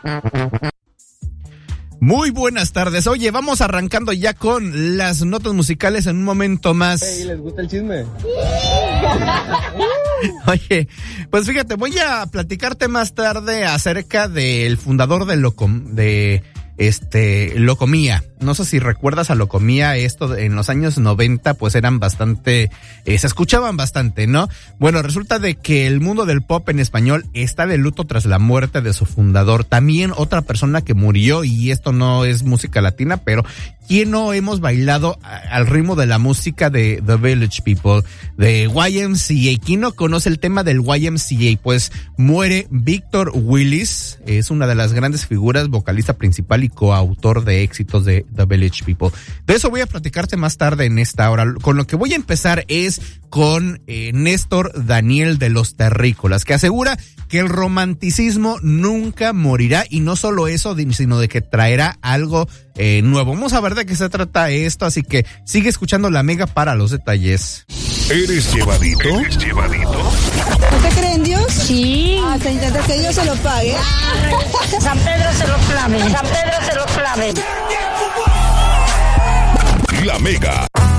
Muy buenas tardes. Oye, vamos arrancando ya con las notas musicales en un momento más. Hey, ¿les gusta el chisme? Oye, pues fíjate, voy a platicarte más tarde acerca del fundador de Locomía. No sé si recuerdas a Locomía, esto en los años 90 pues eran bastante, se escuchaban bastante, ¿no? Bueno, resulta de que el mundo del pop en español está de luto tras la muerte de su fundador. También otra persona que murió, y esto no es música latina, pero ¿quién no hemos bailado al ritmo de la música de The Village People, de YMCA? ¿Quién no conoce el tema del YMCA? Pues muere Victor Willis, es una de las grandes figuras, vocalista principal y coautor de éxitos de The Village People. De eso voy a platicarte más tarde en esta hora. Con lo que voy a empezar es con Néstor Daniel de Los Terrícolas, que asegura que el romanticismo nunca morirá, y no solo eso, sino de que traerá algo nuevo. Vamos a ver de qué se trata esto, así que sigue escuchando La Mega para los detalles. ¿Eres llevadito? ¿Usted cree en Dios? Sí. Se intenta que Dios se lo pague. San Pedro se lo clave. San Pedro se lo clave. La Mega